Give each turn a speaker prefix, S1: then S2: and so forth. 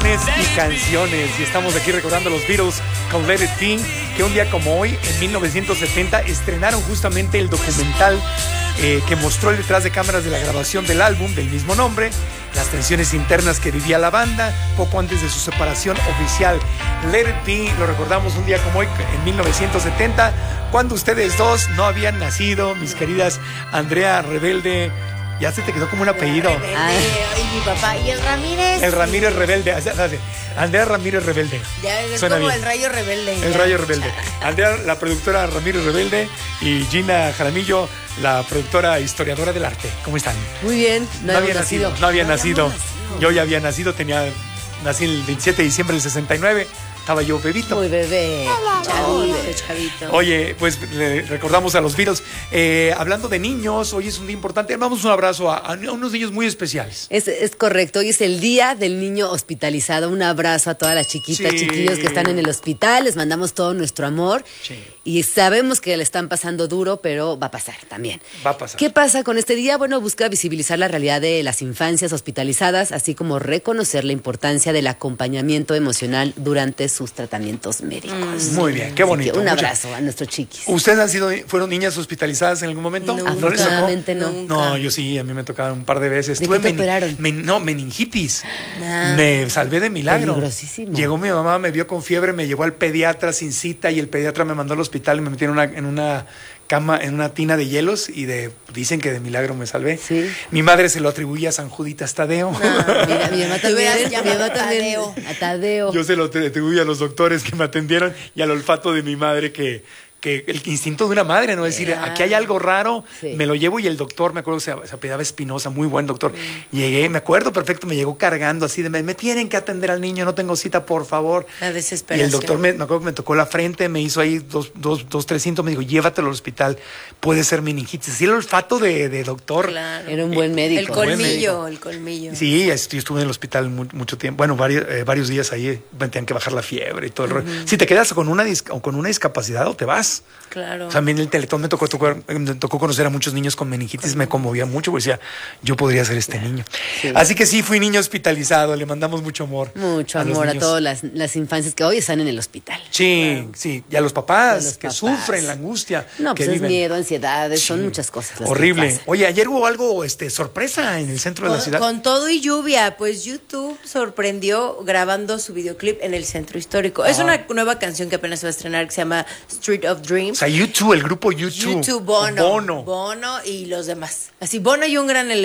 S1: Canciones y canciones. Y estamos aquí recordando a los Beatles con Let It Be, que un día como hoy, en 1970, estrenaron justamente el documental que mostró el detrás de cámaras de la grabación del álbum del mismo nombre, las tensiones internas que vivía la banda poco antes de su separación oficial. Let It Be lo recordamos un día como hoy, en 1970, cuando ustedes dos no habían nacido, mis queridas Andrea Rebelde. Ya se te quedó como un apellido.
S2: Y mi papá. ¿Y el Ramírez?
S1: El Ramírez Rebelde. Andrea Ramírez Rebelde.
S2: Ya es
S1: suena
S2: como
S1: bien.
S2: El Rayo Rebelde.
S1: El Rayo Rebelde. Andrea, la productora Ramírez Rebelde, y Gina Jaramillo, la productora historiadora del arte. ¿Cómo están?
S3: Muy bien.
S1: No había nacido. Yo ya había nacido. Nací el 27 de diciembre del 69. Estaba yo bebito.
S3: Muy bebé.
S2: Chavito.
S1: Oye, pues le recordamos a los Beatles. Hablando de niños, hoy es un día importante. Vamos un abrazo a unos niños muy especiales.
S3: Es correcto. Hoy es el día del niño hospitalizado. Un abrazo a todas las chiquitas, chiquillos que están en el hospital. Les mandamos todo nuestro amor.
S1: Sí.
S3: Y sabemos que le están pasando duro, pero va a pasar también.
S1: Va a pasar.
S3: ¿Qué pasa con este día? Bueno, busca visibilizar la realidad de las infancias hospitalizadas, así como reconocer la importancia del acompañamiento emocional durante sus tratamientos médicos.
S1: Muy bien, qué bonito.
S3: Un abrazo a nuestros chiquis.
S1: ¿Ustedes fueron niñas hospitalizadas en algún momento?
S2: No,
S1: les tocó?
S3: Afortunadamente no.
S1: No, yo sí, a mí me tocaron un par de veces.
S3: ¿De qué te operaron?
S1: Meningitis. Me salvé de milagro.
S3: Peligrosísimo.
S1: Llegó mi mamá, me vio con fiebre, me llevó al pediatra sin cita y el pediatra me mandó al hospital y me metieron en una cama, en una tina de hielos y dicen que de milagro me salvé.
S3: Sí.
S1: Mi madre se lo atribuye a San Juditas Tadeo.
S3: Mira, mi mamá también.
S2: Tadeo.
S3: A Tadeo.
S1: Yo se lo atribuyo a los doctores que me atendieron y al olfato de mi madre que el instinto de una madre, ¿no? Es decir, aquí hay algo raro,
S3: Sí.
S1: me lo llevo y el doctor, me acuerdo que se apellidaba Espinosa, muy buen doctor. Llegué, me acuerdo perfecto, me llegó cargando así de, me tienen que atender al niño, no tengo cita, por favor.
S2: La
S1: Y
S2: desesperación.
S1: el doctor me acuerdo que me tocó la frente, me hizo ahí dos, tres síntomas, me dijo, llévatelo al hospital, puede ser meningitis. Así el olfato de doctor.
S2: Claro.
S3: Era un buen médico.
S2: El colmillo.
S1: Sí, yo estuve en el hospital mucho tiempo, bueno, varios días ahí, me tenían que bajar la fiebre y todo el rollo. Si te quedas con una discapacidad o te vas.
S2: Claro.
S1: O sea, a mí en el Teletón me tocó conocer a muchos niños con meningitis, me conmovía mucho, porque decía, yo podría ser este niño.
S3: Sí.
S1: Así que sí, fui niño hospitalizado, le mandamos mucho amor.
S3: Mucho
S1: los
S3: amor a
S1: niños.
S3: todas las infancias que hoy están en el hospital.
S1: Sí, sí, y a los papás,
S3: Y a los
S1: que
S3: papás.
S1: sufren la angustia.
S3: No,
S1: que
S3: pues es
S1: viven.
S3: miedo, ansiedades, son
S1: Sí.
S3: muchas cosas. las que
S1: Horrible.
S3: pasan.
S1: Oye, ayer hubo algo sorpresa en el centro de la ciudad.
S2: Con todo y lluvia, pues YouTube sorprendió grabando su videoclip en el centro histórico. Es una nueva canción que apenas se va a estrenar que se llama Street of
S1: O
S2: Dreams.
S1: sea, YouTube, el grupo YouTube.
S2: YouTube, Bono y los demás. Así, Bono y un gran elenco.